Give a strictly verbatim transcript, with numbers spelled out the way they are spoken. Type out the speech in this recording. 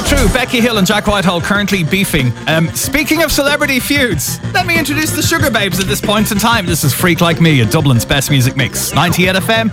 true. Becky Hill and Jack Whitehall currently beefing. Um, speaking of celebrity feuds, let me introduce the Sugar Babes at this point in time. This is Freak Like Me at Dublin's Best Music Mix. ninety-eight F M,